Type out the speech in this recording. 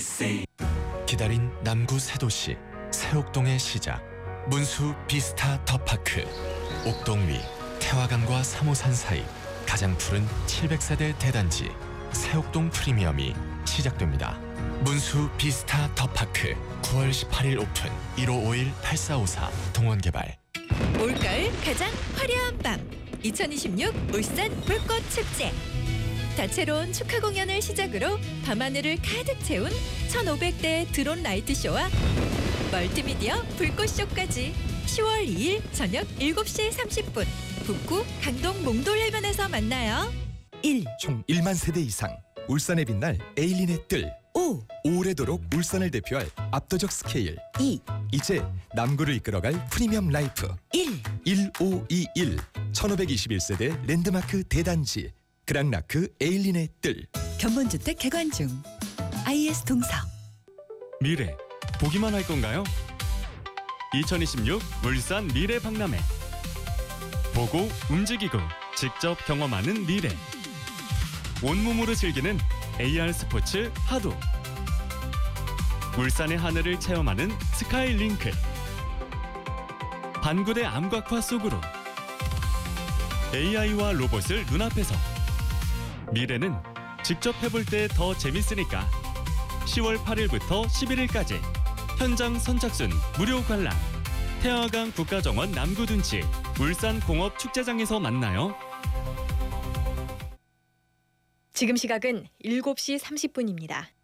기다린 남구 새 도시 새옥동의 시작, 문수 비스타 더파크. 옥동 위 태화강과 3호산 사이 가장 푸른 700세대 대단지 새옥동 프리미엄이 시작됩니다. 문수 비스타 더파크 9월 18일 오픈. 1551-8454 동원개발. 올가을 가장 화려한 밤 2026 울산 불꽃 축제. 다채로운 축하 공연을 시작으로 밤하늘을 가득 채운 1,500대 드론 라이트쇼와 멀티미디어 불꽃쇼까지 10월 2일 저녁 7시 30분 북구 강동 몽돌해변에서 만나요. 1. 총 1만 세대 이상 울산에 빛날 에일린의 뜰. 5. 오래도록 울산을 대표할 압도적 스케일. 2. 이제 남구를 이끌어갈 프리미엄 라이프. 1. 1521 1521세대 랜드마크 대단지 그랑라크 에일린의 뜰. 견본주택 개관 중. IS 동서. 미래 보기만 할 건가요? 2026 울산 미래 박람회. 보고 움직이고 직접 경험하는 미래. 온몸으로 즐기는 AR 스포츠 하도. 울산의 하늘을 체험하는 스카이링크. 반구대 암각화 속으로 AI와 로봇을 눈앞에서. 미래는 직접 해볼 때 더 재밌으니까 10월 8일부터 11일까지 현장 선착순 무료 관람. 태화강 국가정원 남구둔치 울산공업축제장에서 만나요. 지금 시각은 7시 30분입니다.